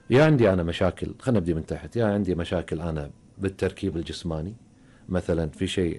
يا عندي أنا مشاكل، خلينا نبدي من تحت، يا عندي مشاكل أنا بالتركيب الجسماني، مثلا في شيء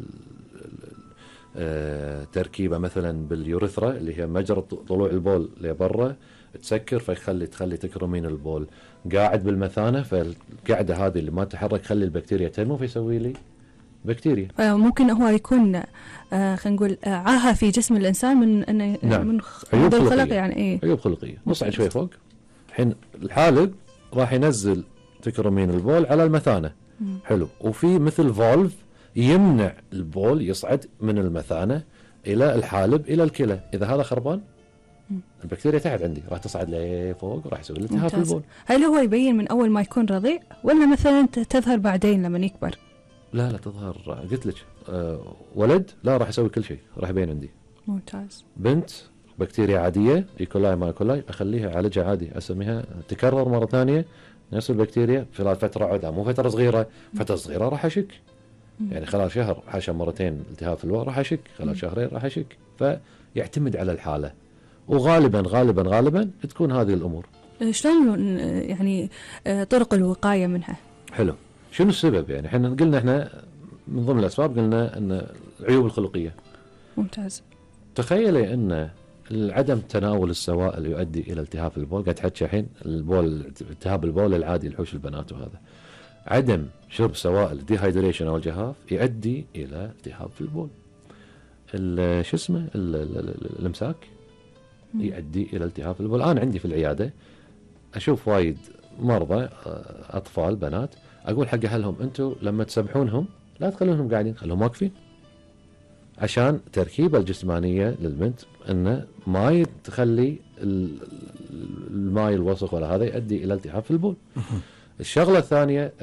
تركيبة مثلا باليوريثرا اللي هي مجرى طلوع البول لبرا تسكر تخلي تكرمين البول، قاعد بالمثانة فالقعدة هذه اللي ما تتحرك خلي البكتيريا تنمو فيسوي لي بكتيريا. ممكن هو يكون خلينا نقول عاهة في جسم الإنسان من أنه نعم. من عيوب الخلق خلقية. يعني إيه؟ عيوب خلقية. نصعد شوي فوق، الحين الحالب راح ينزل تكرمين البول على المثانة. حلو. وفي مثل فولف يمنع البول يصعد من المثانة إلى الحالب إلى الكلى، إذا هذا خربان البكتيريا تحت عندي راح تصعد لفوق وراح يسوي التهاب في البول. هل هو يبين من أول ما يكون رضيع ولا مثلا تظهر بعدين لما يكبر؟ لا تظهر، قلت لك ولد لا راح يسوي كل شيء، راح يبين عندي. ممتاز. بنت بكتيريا عادية إيكولاي ما إيكولاي أخليها أعالجها عادي، أسميها تكرر مرة ثانية نفس البكتيريا خلال فترة عودة، مو فترة صغيرة. فترة صغيرة راح أشك، يعني خلال شهر حاشا مرتين التهاب في البول راح أشك، خلال شهرين راح أشك، فيعتمد على الحالة، وغالبا غالبا غالبا تكون هذه الأمور. شلون يعني طرق الوقاية منها؟ حلو. شنو السبب؟ يعني احنا قلنا من ضمن الأسباب قلنا أن العيوب الخلقية. ممتاز. تخيلي أن عدم تناول السوائل يؤدي إلى التهاب البول. قاعد تحكي الحين البول، التهاب البول العادي الحوش البنات، وهذا عدم شرب سوائل ديهايدريشن أو الجهاف يؤدي إلى التهاب في البول. شو اسمه الامساك يؤدي إلى التهاب في البول. أنا عندي في العيادة أشوف وايد مرضى أطفال بنات، أقول حق أهلهم أنتم لما تسبحونهم لا تخلونهم قاعدين، خلهم واقفين، عشان تركيبة الجسمانية للبنت أنه ما تخلي الماء الوسخ ولا هذا يؤدي إلى التهاب في البول. الشغلة الثانية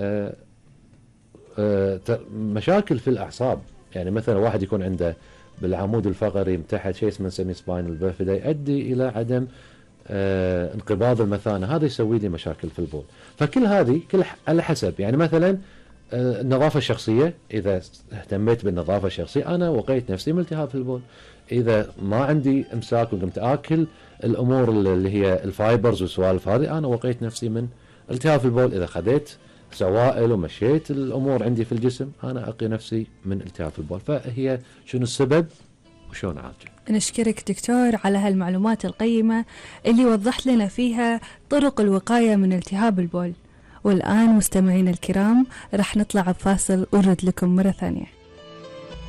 مشاكل في الأعصاب، يعني مثلا واحد يكون عنده بالعمود الفقري من تحت شيء اسمه نسميه سباينال بيرفيدا، يؤدي إلى عدم انقباض المثانة، هذا يسوي لي مشاكل في البول. فكل هذه كل على حسب، يعني مثلا النظافة الشخصية، إذا اهتميت بالنظافة الشخصية أنا وقيت نفسي من التهاب في البول. إذا ما عندي إمساك وقمت آكل الأمور اللي هي الفايبرز والسوالف هذه أنا وقيت نفسي من التهاب في البول. إذا خذيت سوائل ومشيت الأمور عندي في الجسم أنا أقي نفسي من التهاب في البول. فهي شنو السبب وشون أعالجه. نشكرك دكتور على هالمعلومات القيمة اللي وضحت لنا فيها طرق الوقاية من التهاب البول. والآن مستمعين الكرام رح نطلع بفاصل ونرد لكم مرة ثانية.